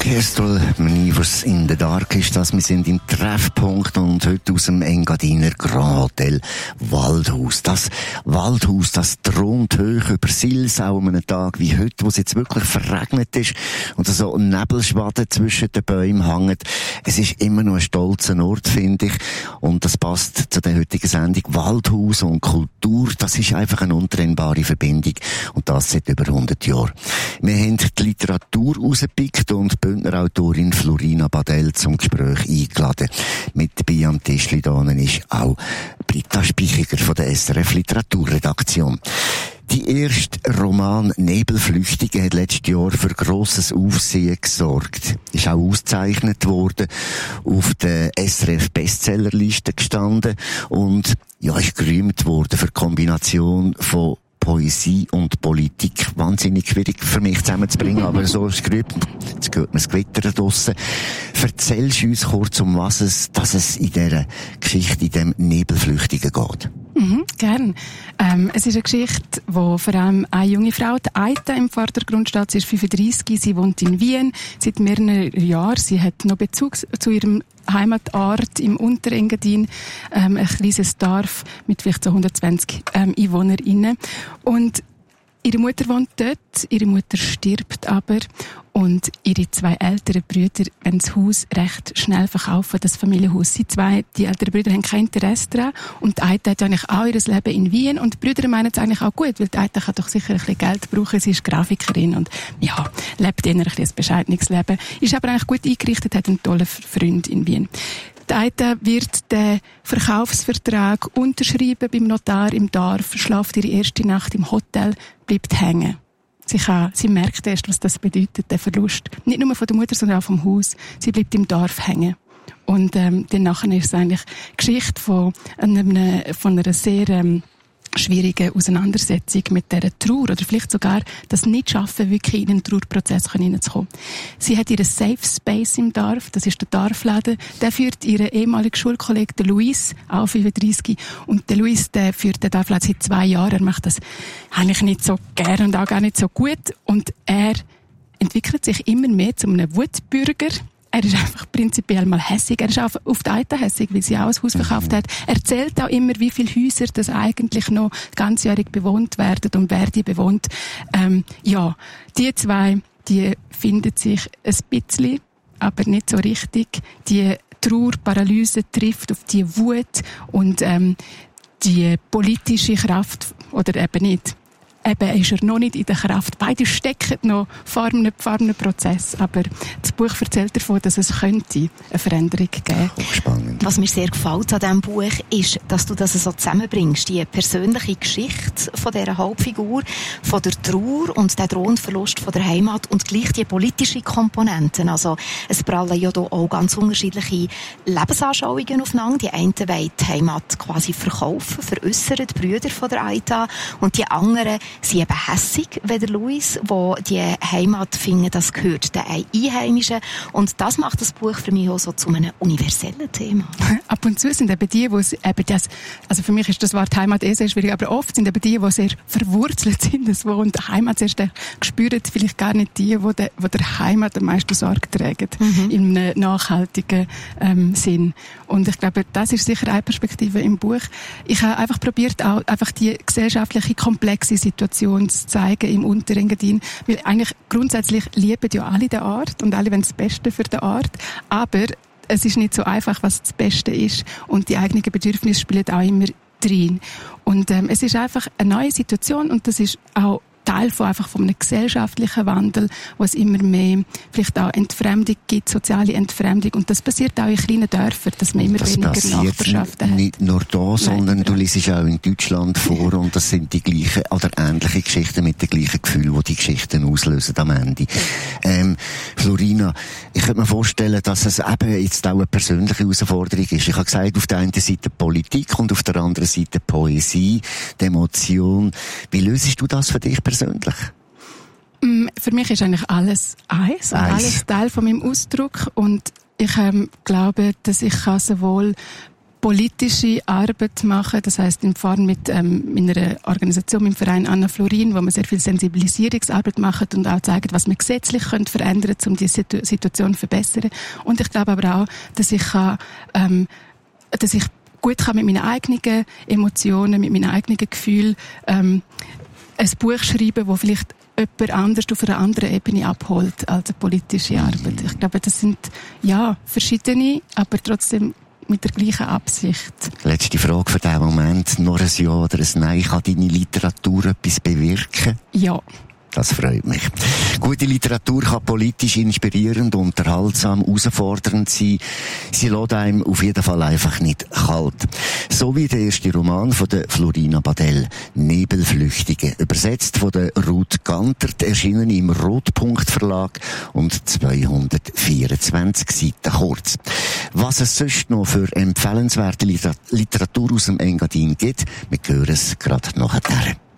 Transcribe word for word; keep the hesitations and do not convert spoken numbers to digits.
Kestrel, Maneuvers in the Dark ist das. Wir sind im Treffpunkt und heute aus dem Engadiner Grand Hotel Waldhaus. Das Waldhaus, das thront hoch über Silsau an einem Tag wie heute, wo es jetzt wirklich verregnet ist und so ein Nebelschwaden zwischen den Bäumen hängt. Es ist immer noch ein stolzer Ort, finde ich. Und das passt zu der heutigen Sendung. Waldhaus und Kultur, das ist einfach eine untrennbare Verbindung. Und das seit über hundert Jahren. Wir haben die Literatur rausgepickt und die Bündner Autorin Florina Badell zum Gespräch eingeladen. Mit dabei am Tischli da ist auch Britta Spichiger von der S R F Literaturredaktion. Die erste Roman Nebelflüchtige hat letztes Jahr für grosses Aufsehen gesorgt. Ist auch ausgezeichnet worden, auf der S R F Bestsellerliste gestanden und ja, ist gerühmt worden für die Kombination von Poesie und Politik. Wahnsinnig schwierig für mich zusammenzubringen, aber so ist es gerühmt. Jetzt hört man das Gewitter draussen. Erzählst du uns kurz, um was es, dass es in dieser Geschichte, in dem Nebelflüchtigen geht? Mhm, gern. Ähm, es ist eine Geschichte, wo vor allem eine junge Frau, die Aita, im Vordergrund steht. Sie ist fünfunddreissig, sie wohnt in Wien seit mehreren Jahren. Sie hat noch Bezug zu ihrem Heimatort im Unterengadin, ähm, ein kleines Dorf mit vielleicht so hundertzwanzig ähm, EinwohnerInnen. Und ihre Mutter wohnt dort, ihre Mutter stirbt aber und ihre zwei älteren Brüder wollen das Haus recht schnell verkaufen, das Familienhaus. Sie zwei, die älteren Brüder, haben kein Interesse daran und die Aita hat eigentlich auch ihr Leben in Wien und die Brüder meinen es eigentlich auch gut, weil die Aita kann doch sicher ein bisschen Geld brauchen, sie ist Grafikerin und ja, lebt eher ein bisschen ein bescheidenes Leben, ist aber eigentlich gut eingerichtet, hat einen tollen Freund in Wien. Die Aita wird den Verkaufsvertrag unterschreiben beim Notar im Dorf, schläft ihre erste Nacht im Hotel, bleibt hängen. Sie, kann, sie merkt erst, was das bedeutet, der Verlust. Nicht nur von der Mutter, sondern auch vom Haus. Sie bleibt im Dorf hängen. Und ähm, dann nachher ist es eigentlich Geschichte von einer, von einer sehr ähm, schwierige Auseinandersetzung mit dieser Trauer oder vielleicht sogar das Nicht-Schaffen, wirklich in den Trauerprozess hineinzukommen. Sie hat ihren Safe Space im Dorf, das ist der Dorfladen. Der führt ihren ehemaligen Schulkollegen, den Luis, auch fünfunddreissig. Und der Luis, der führt den Dorfladen seit zwei Jahren. Er macht das eigentlich nicht so gern und auch gar nicht so gut. Und er entwickelt sich immer mehr zu einem Wutbürger. Er ist einfach prinzipiell mal hässig. Er ist auch auf die Aita hässig, weil sie auch ein Haus verkauft hat. Er erzählt auch immer, wie viele Häuser das eigentlich noch ganzjährig bewohnt werden und wer die bewohnt. Ähm, ja, die zwei, die finden sich ein bisschen, aber nicht so richtig. Die Trauerparalyse trifft auf die Wut und ähm, die politische Kraft, oder eben nicht. Eben ist er noch nicht in der Kraft. Beide stecken noch vor einem, vor einem Prozess. Aber das Buch erzählt davon, dass es könnte eine Veränderung geben könnte. Spannend. Was mir sehr gefällt an diesem Buch ist, dass du das so zusammenbringst. Die persönliche Geschichte von dieser Hauptfigur, von der Trauer und der drohenden Verlust von der Heimat und gleich die politische Komponenten. Also es prallen ja hier auch ganz unterschiedliche Lebensanschauungen aufeinander. Die einen wollen die Heimat quasi verkaufen, veräussern, die Brüder von der Aita. Und die anderen sie eben hässig, wie der Luis, wo die Heimat finden, das gehört den Einheimischen. Und das macht das Buch für mich auch so zu einem universellen Thema. Ab und zu sind eben die, wo eben das, also für mich ist das Wort Heimat eh sehr schwierig, aber oft sind eben die, die sehr verwurzelt sind, das Wort und Heimat sehr stark spüren, vielleicht gar nicht die, die der, die der Heimat am meisten Sorge tragen, mhm. in einem nachhaltigen ähm, Sinn. Und ich glaube, das ist sicher eine Perspektive im Buch. Ich habe einfach probiert, auch einfach die gesellschaftliche, komplexe Situation zu zeigen im Unterengadin, weil eigentlich grundsätzlich lieben ja alle den Ort und alle wollen das Beste für den Ort, aber es ist nicht so einfach, was das Beste ist und die eigenen Bedürfnisse spielen auch immer drin. Und ähm, es ist einfach eine neue Situation und das ist auch Teil von einfach von einem gesellschaftlichen Wandel, wo es immer mehr vielleicht auch Entfremdung gibt, soziale Entfremdung. Und das passiert auch in kleinen Dörfern, dass man immer das weniger Nachbarschaften hat. Nicht nur da, sondern Nein, du liest auch in Deutschland vor ja. und das sind die gleichen oder ähnliche Geschichten mit den gleichen Gefühlen, die die Geschichten auslösen am Ende. Ähm, Florina, ich könnte mir vorstellen, dass es eben jetzt auch eine persönliche Herausforderung ist. Ich habe gesagt, auf der einen Seite Politik und auf der anderen Seite Poesie, die Emotion. Wie löst du das für dich persönlich? Persönlich? Für mich ist eigentlich alles eins und alles Teil von meinem Ausdruck und ich ähm, glaube, dass ich kann sowohl politische Arbeit machen, das heisst in Form mit ähm, meiner Organisation, mit dem Verein Anna Florin, wo wir sehr viel Sensibilisierungsarbeit machen und auch zeigen, was wir gesetzlich können verändern können, um die Situ- Situation zu verbessern. Und ich glaube aber auch, dass ich kann, ähm, dass ich gut kann mit meinen eigenen Emotionen, mit meinen eigenen Gefühlen ähm, ein Buch schreiben, das vielleicht jemand anders auf einer anderen Ebene abholt als eine politische Arbeit. Ich glaube, das sind ja verschiedene, aber trotzdem mit der gleichen Absicht. Letzte Frage für diesen Moment. Noch ein Ja oder ein Nein. Kann deine Literatur etwas bewirken? Ja. Das freut mich. Gute Literatur kann politisch inspirierend, unterhaltsam, herausfordernd sein. Sie lässt einem auf jeden Fall einfach nicht kalt. So wie der erste Roman von der Florina Badel, Nebelflüchtige. Übersetzt von der Ruth Gantert, erschienen im Rotpunkt Verlag und zweihundertvierundzwanzig Seiten kurz. Was es sonst noch für empfehlenswerte Literatur aus dem Engadin gibt, wir hören es gerade nachher.